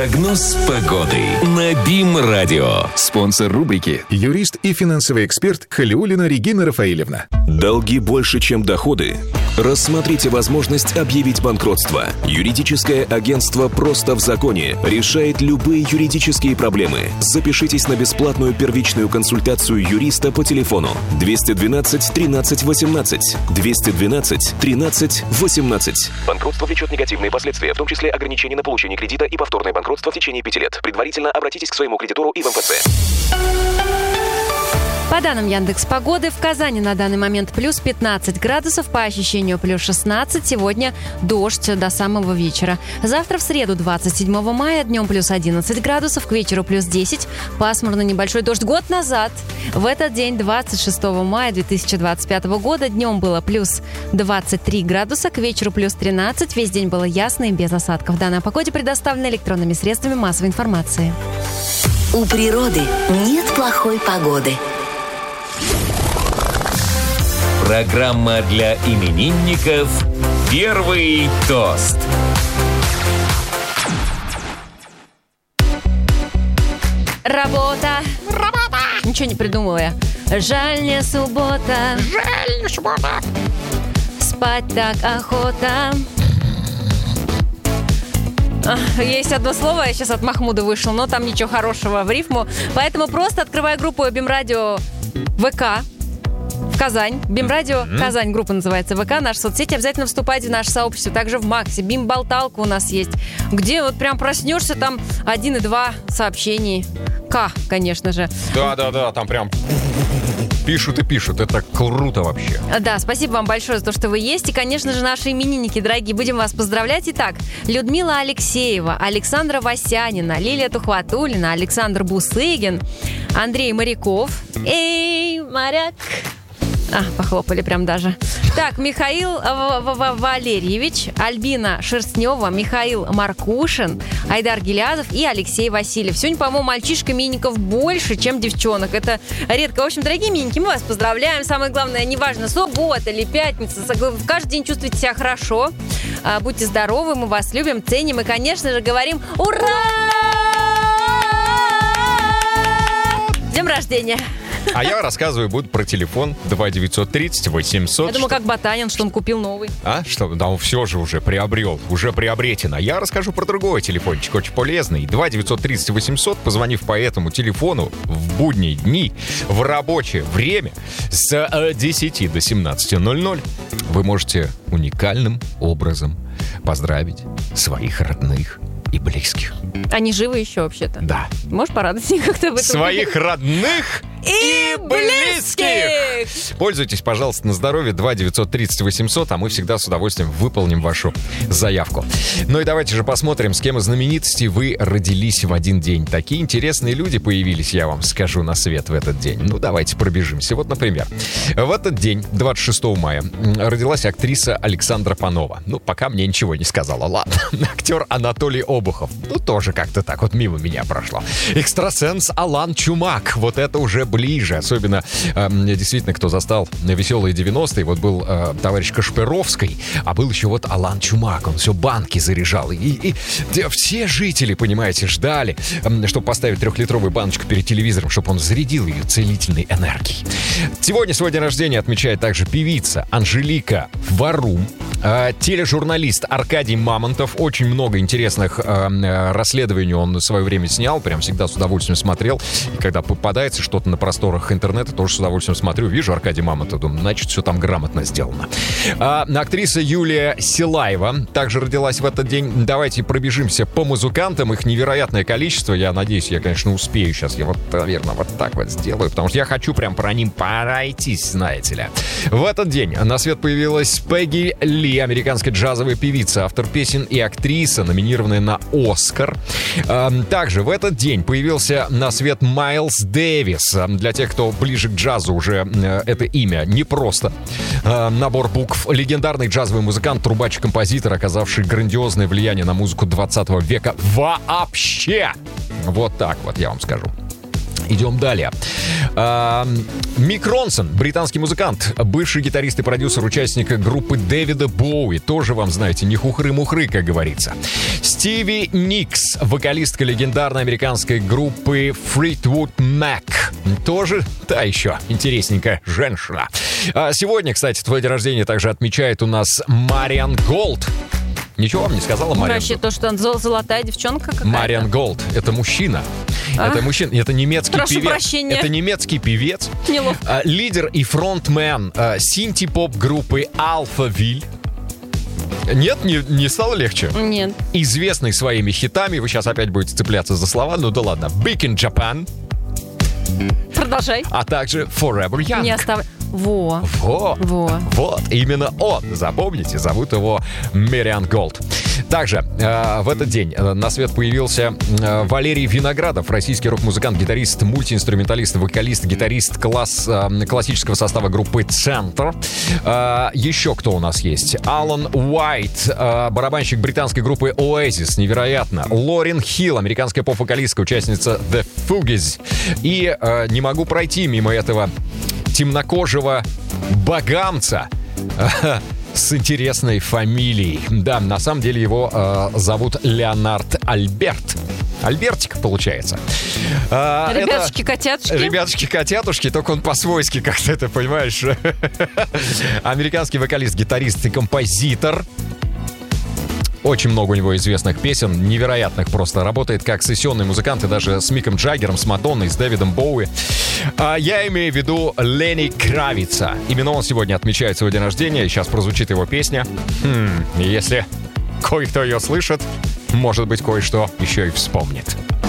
Прогноз погоды на БИМ-радио. Спонсор рубрики — юрист и финансовый эксперт Халиуллина Регина Рафаэлевна. Долги больше, чем доходы? Рассмотрите возможность объявить банкротство. Юридическое агентство «Просто в законе» решает любые юридические проблемы. Запишитесь на бесплатную первичную консультацию юриста по телефону 212 13 18. 212 13 18. Банкротство влечет негативные последствия, в том числе ограничение на получение кредита и повторное банкротство в течение 5 лет. Предварительно обратитесь к своему кредитору и в МФЦ. По данным Яндекс.Погоды, в Казани на данный момент плюс 15 градусов, по ощущению плюс 16. Сегодня дождь до самого вечера. Завтра в среду, 27 мая, днем плюс 11 градусов, к вечеру плюс 10. Пасмурно, небольшой дождь. Год назад, в этот день, 26 мая 2025 года, днем было плюс 23 градуса, к вечеру плюс 13. Весь день было ясно и без осадков. Данные о погоде предоставлены электронными средствами массовой информации. У природы нет плохой погоды. Программа для именинников «Первый тост». Работа. Ничего не придумала я. Жаль, не суббота. Жаль, не суббота. Спать так охота. Есть одно слово, я сейчас от Махмуда вышел, но там ничего хорошего в рифму. Поэтому просто открывай группу БИМ-радио ВК в Казань. БИМ-радио Казань, группа называется ВК, наши соцсети. Обязательно вступайте в наше сообщество. Также в Максе. БИМ-болталка у нас есть, где вот прям проснешься, там 1 и 2 сообщений. Конечно же. Да, там прям пишут и пишут. Это круто вообще. Да, спасибо вам большое за то, что вы есть. И, конечно же, наши именинники, дорогие, будем вас поздравлять. Итак, Людмила Алексеева, Александра Васянина, Лилия Тухватуллина, Александр Бусыгин, Андрей Моряков. Эй, моряк! Похлопали прям даже. Так, Михаил Валерьевич, Альбина Шерстнева, Михаил Маркушин, Айдар Гелязов и Алексей Васильев. Сегодня, по-моему, мальчишек-именинников больше, чем девчонок. Это редко. В общем, дорогие именинники, мы вас поздравляем. Самое главное, неважно, суббота или пятница, каждый день чувствуйте себя хорошо. Будьте здоровы, мы вас любим, ценим и, конечно же, говорим «Ура!» С днем рождения! А я рассказываю буду про телефон 2930 800. Я думаю, как Батанин, что он купил новый. Что? Да, он все же уже приобрел, уже приобретено. Я расскажу про другой телефончик, очень полезный. 2930 800, позвонив по этому телефону в будние дни, в рабочее время с 10 до 17:00, вы можете уникальным образом поздравить своих родных и близких. Они живы еще вообще-то? Да. Можешь порадовать меня как-то об этом? Своих родных и близких! Пользуйтесь, пожалуйста, на здоровье. 2930 800, а мы всегда с удовольствием выполним вашу заявку. Ну и давайте же посмотрим, с кем из знаменитостей вы родились в один день. Такие интересные люди появились, я вам скажу, на свет в этот день. Ну, давайте пробежимся. Вот, например, в этот день, 26 мая, родилась актриса Александра Панова. Ну, пока мне ничего не сказала, ладно. Актер Анатолий Обухов. Ну, тоже как-то так вот мимо меня прошло. Экстрасенс Алан Чумак. Вот это уже ближе. Особенно, действительно, кто застал веселые 90-е. Вот был товарищ Кашпировский, а был еще вот Алан Чумак. Он все банки заряжал. И все жители, понимаете, ждали, чтобы поставить 3-литровую баночку перед телевизором, чтобы он зарядил ее целительной энергией. Сегодня свой день рождения отмечает также певица Анжелика Варум, тележурналист Аркадий Мамонтов. Очень много интересных расследований он в свое время снял. Прям всегда с удовольствием смотрел. И когда попадается что-то на просторах интернета, тоже с удовольствием смотрю. Вижу Аркадия Мамонтова, думаю, значит, все там грамотно сделано. Актриса Юлия Силаева также родилась в этот день. Давайте пробежимся по музыкантам. Их невероятное количество. Я надеюсь, я, конечно, успею сейчас. Я вот, наверное, вот так вот сделаю, потому что я хочу прям про ним пройтись, знаете ли. В этот день на свет появилась Пегги Ли, американская джазовая певица, автор песен и актриса, номинированная на «Оскар». Также в этот день появился на свет Майлз Дэвис. Для тех, кто ближе к джазу, уже это имя не просто набор букв. Легендарный джазовый музыкант, трубач и композитор, оказавший грандиозное влияние на музыку 20 века вообще. Вот так вот я вам скажу. Идем далее. Мик Ронсон, британский музыкант, бывший гитарист и продюсер, участник группы Дэвида Боуи. Тоже вам, знаете, не хухры-мухры, как говорится. Стиви Никс, вокалистка легендарной американской группы Fleetwood Mac. Тоже та еще интересненькая женщина. Сегодня, кстати, твой день рождения также отмечает у нас Мариан Голд. Ничего вам не сказала Мариан? Вообще то, что золотая девчонка какая-то. Мариан Голд. Это мужчина. Это мужчина. Это немецкий Прошу певец. прощения. Это немецкий певец. Неловко. Лидер и фронтмен синти-поп группы Alphaville. Нет, не стало легче? Нет. Известный своими хитами. Вы сейчас опять будете цепляться за слова. Ну да ладно. Big in Japan. Продолжай. А также Forever Young. Не оставляй. Вот. Именно он. Запомните, зовут его Мариан Голд. Также в этот день на свет появился Валерий Виноградов, российский рок-музыкант, гитарист, мультиинструменталист, вокалист, гитарист классического состава группы «Центр». Еще кто у нас есть? Алан Уайт, барабанщик британской группы Oasis, невероятно. Лорен Хилл, американская поп-вокалистка, участница The Fugees. И не могу пройти мимо этого темнокожего богамца с интересной фамилией. Да, на самом деле его зовут Леонард Альберт. Альбертик, получается. Ребятушки-котятушки. Ребятушки-котятушки, только он по-свойски как-то, это понимаешь. Американский вокалист, гитарист и композитор. Очень много у него известных песен, невероятных просто. Работает как сессионный музыкант и даже с Миком Джаггером, с Мадонной, с Дэвидом Боуи. Я имею в виду Ленни Кравица. Именно он сегодня отмечает свой день рождения, и сейчас прозвучит его песня. Если кое-кто ее слышит, может быть, кое-что еще и вспомнит.